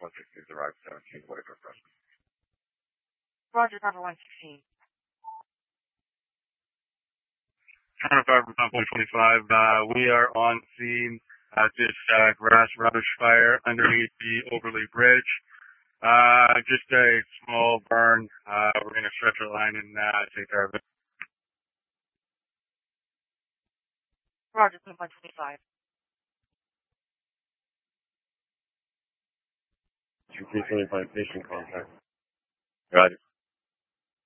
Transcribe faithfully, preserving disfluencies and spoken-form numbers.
one sixteen has arrived, seventeen, whatever, Preston. Roger, Bravo one sixteen. Toronto Fire from Point twenty-five. Uh, we are on scene at this uh, grass rubbish fire underneath the Overley Bridge. Uh, just a small burn. Uh, we're going to stretch our line and uh, take care of it. Roger, Point twenty-five. two three seven five station contact. Roger.